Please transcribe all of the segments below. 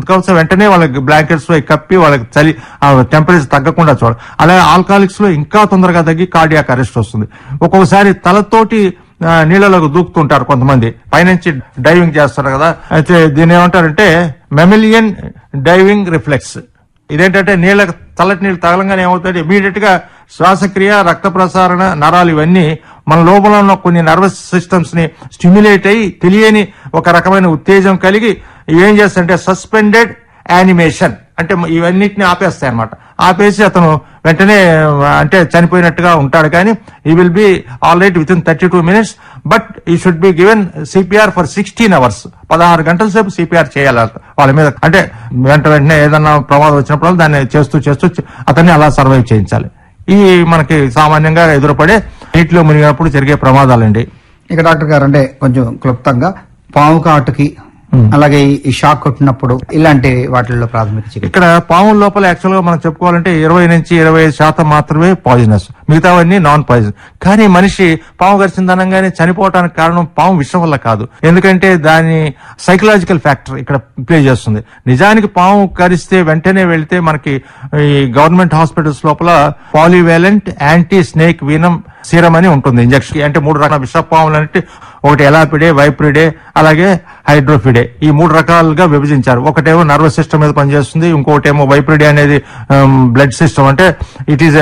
అందుకోసం వెంటనే వాళ్ళకి బ్లాంకెట్స్ కప్పి వాళ్ళకి చలి టెంపరేచర్ తగ్గకుండా చూడాలి. అలాగే ఆల్కహాలిక్స్ లో ఇంకా తొందరగా తగ్గి కార్డియాక్ అరెస్ట్ వస్తుంది. ఒక్కొక్కసారి తలతోటి నీళ్ళలోకి దూకుతుంటారు కొంతమంది, పైనుంచి డైవింగ్ చేస్తారు కదా. అయితే దీన్ని ఏమంటారంటే మెమిలియన్ డైవింగ్ రిఫ్లెక్స్. ఇదేంటంటే చల్లటి నీళ్ళు తగలంగానే ఏమవుతుంది, ఇమీడియట్ గా శ్వాసక్రియ, రక్త ప్రసారణ, నరాలు ఇవన్నీ మన లోపల ఉన్న కొన్ని నర్వస్ సిస్టమ్స్ ని స్టిమ్యులేట్ అయ్యి తెలియని ఒక రకమైన ఉత్తేజం కలిగి ఇవేం చేస్తాయంటే సస్పెండెడ్ యానిమేషన్ అంటే ఇవన్నిటిని ఆపేస్తాయి అనమాట. ఆపేసి అతను వెంటనే అంటే చనిపోయినట్టుగా ఉంటాడు. కానీ ఈ will be all right with in 32 minutes, but ఈ should be given CPR for 16 hours. 16 గంటల సేపు సిపిఆర్ చేయాలి వాళ్ళ మీద. అంటే వెంటనే ఏదన్నా ప్రమాదం వచ్చినప్పుడు దాన్ని చేస్తూ అతన్ని అలా సర్వైవ్ చేయించాలి. ఇవి మనకి సామాన్యంగా ఎదురుపడే నీటిలో మునిగినప్పుడు జరిగే ప్రమాదాలండి. ఇక డాక్టర్ గారు అంటే కొంచెం క్లుప్తంగా పాము కాటుకి అలాగే ఈ షాక్ కొట్టినప్పుడు ఇలాంటి వాటిల్లో ప్రాథమిక చికిత్స. ఇక్కడ పాముల లోపల యాక్చువల్ గా మనం చెప్పుకోవాలంటే 20 నుంచి 25% మాత్రమే పాయిజనస్, మిగతావన్నీ నాన్ పాయిజన్. కానీ మనిషి పాము కరిచిందనగానే చనిపోవడానికి కారణం పాము విషం వల్ల కాదు, ఎందుకంటే దాని సైకలాజికల్ ఫ్యాక్టర్ ఇక్కడ ప్లే చేస్తుంది. నిజానికి పాము కరిస్తే వెంటనే వెళ్తే మనకి ఈ గవర్నమెంట్ హాస్పిటల్స్ లోపల పాలివాలెంట్ యాంటీ స్నేక్ వీనం సీరం అని ఉంటుంది ఇంజక్షన్. అంటే 3 రకాల విష పాములు అంటే ఒకటి ఎలాపిడే, వైప్రిడే, అలాగే హైడ్రోఫిడే. ఈ 3 రకాలుగా విభజించారు. ఒకటేమో నర్వస్ సిస్టమ్ మీద పనిచేస్తుంది, ఇంకోటేమో వైప్రిడే అనేది బ్లడ్ సిస్టమ్, అంటే ఇట్ ఈస్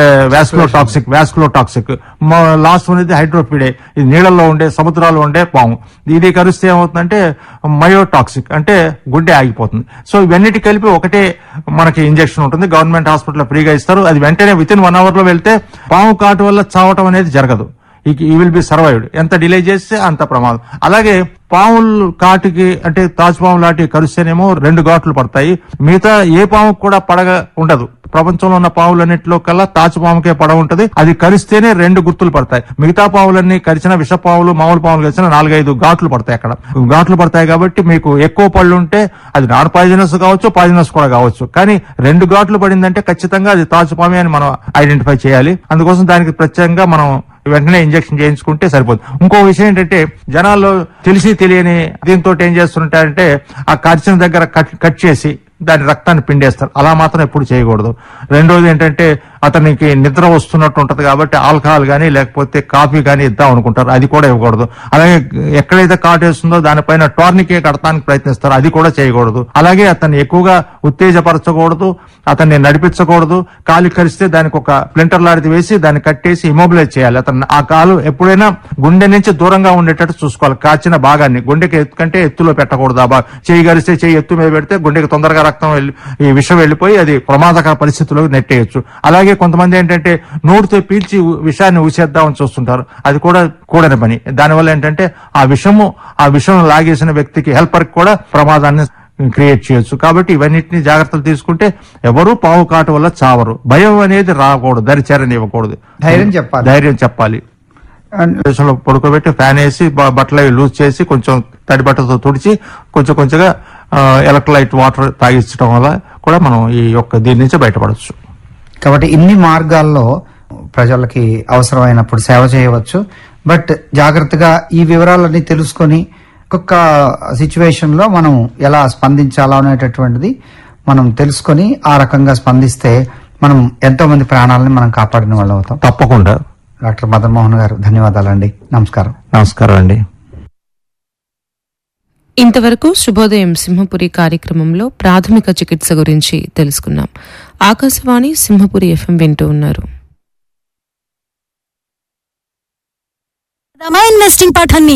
వ్యాస్కులోటాక్సిక్. లాస్ట్ అనేది హైడ్రోఫిడే, ఇది నీళ్లలో ఉండే, సముద్రాల్లో ఉండే పాము. ఇది కరిస్తే ఏమవుతుందంటే మయోటాక్సిక్, అంటే గుండె ఆగిపోతుంది. సో ఇవన్నిటి కలిపి ఒకటే మనకి ఇంజక్షన్ ఉంటుంది, గవర్నమెంట్ హాస్పిటల్ ఫ్రీగా ఇస్తారు. అది వెంటనే విత్ ఇన్ 1 hour లో వెళ్తే పాము కాటు వల్ల చావటం అనేది జరగదు. ఈ విల్ బి సర్వైవ్డ్. ఎంత డిలే చేస్తే అంత ప్రమాదం. అలాగే పాములు కాటుకి అంటే తాచుపాము లాంటి కరిస్తేనేమో 2 ఘాట్లు పడతాయి. మిగతా ఏ పాముకు కూడా పడగ ఉండదు. ప్రపంచంలో ఉన్న పాములన్నింటిలో కల్లా తాచుపాముకే పడవ ఉంటది. అది కరిస్తేనే 2 గుర్తులు పడతాయి. మిగతా పాములన్నీ కరిచిన విష పాములు, మామూలు పాములు కరిచిన 4-5 ఘాట్లు పడతాయి. అక్కడ ఘాట్లు పడతాయి కాబట్టి మీకు ఎక్కువ పళ్ళు ఉంటే అది నాన్ పాయిజనస్ కావచ్చు, పాయిజనస్ కూడా కావచ్చు. కానీ 2 ఘాట్లు పడిందంటే ఖచ్చితంగా అది తాచుపామే అని మనం ఐడెంటిఫై చేయాలి. అందుకోసం దానికి ప్రత్యేకంగా మనం వెంటనే ఇంజక్షన్ చేయించుకుంటే సరిపోతుంది. ఇంకో విషయం ఏంటంటే జనాల్లో తెలిసి తెలియని దీంతో ఏం చేస్తుంటారంటే ఆ కరిచిన దగ్గర కట్ చేసి దాని రక్తాన్ని పిండేస్తారు. అలా మాత్రం ఎప్పుడు చేయకూడదు. రెండోది ఏంటంటే అతనికి నిద్ర వస్తున్నట్టు ఉంటది కాబట్టి ఆల్కహాల్ గానీ లేకపోతే కాఫీ గానీ ఇద్దాం అనుకుంటారు, అది కూడా ఇవ్వకూడదు. అలాగే ఎక్కడైతే కాటేస్తుందో దానిపైన టోర్నికే కడతానికి ప్రయత్నిస్తారు, అది కూడా చేయకూడదు. అలాగే అతన్ని ఎక్కువగా ఉత్తేజపరచకూడదు, అతన్ని నడిపించకూడదు. కాలు కరిస్తే దానికి ఒక ప్లింటర్ లాంటిది వేసి దాన్ని కట్టేసి ఇమోబిలైజ్ చేయాలి. అతను ఆ కాలు ఎప్పుడైనా గుండె నుంచి దూరంగా ఉండేటట్టు చూసుకోవాలి. కాచిన భాగాన్ని గుండెకి కంటే ఎత్తులో పెట్టకూడదు. చేయి కరిస్తే చేయి ఎత్తు మీద పెడితే గుండెకి తొందరగా ఈ విషం వెళ్లిపోయి అది ప్రమాదకర పరిస్థితుల్లో నెట్టేయచ్చు. అలాగే కొంతమంది ఏంటంటే నోటితో పీల్చి విషాన్ని ఊసేద్దామని చూస్తుంటారు, అది కూడా కూడని పని. దానివల్ల ఏంటంటే ఆ విషం లాగేసిన వ్యక్తికి హెల్పర్ కూడా ప్రమాదాన్ని క్రియేట్ చేయొచ్చు. కాబట్టి ఇవన్నిటిని జాగ్రత్తలు తీసుకుంటే ఎవరు పాము కాటు వల్ల చావరు. భయం అనేది రాకూడదు, దరిచేరనివ్వకూడదు, ధైర్యం చెప్పాలి. దేశంలో పడుకోబెట్టి ఫ్యాన్ వేసి బట్టలు లూజ్ చేసి కొంచెం తడి బట్టతో తుడిచి కొంచెంగా ఎలక్ట్రోలైట్ వాటర్ తాగించడం వల్ల కూడా మనం దీని నుంచి బయటపడవచ్చు. కాబట్టి ఇన్ని మార్గాల్లో ప్రజలకి అవసరమైనప్పుడు సేవ చేయవచ్చు. బట్ జాగ్రత్తగా ఈ వివరాలన్నీ తెలుసుకొని ఒక్కొక్క సిచ్యువేషన్ లో మనం ఎలా స్పందించాలో అనేటటువంటిది మనం తెలుసుకొని ఆ రకంగా స్పందిస్తే మనం ఎంతో మంది ప్రాణాలని మనం కాపాడిన వాళ్ళు అవుతాం. తప్పకుండా. డాక్టర్ మదన్ మోహన్ గారు ధన్యవాదాలండి. నమస్కారం. నమస్కారం అండి. ఇంతవరకు శుభోదయం సింహపురి కార్యక్రమంలో ప్రాథమిక చికిత్స గురించి తెలుసుకున్నాం. ఆకాశవాణి సింహపురి FM వింటూ ఉన్నారు. ఇన్వెస్టింగ్ పాఠాన్ని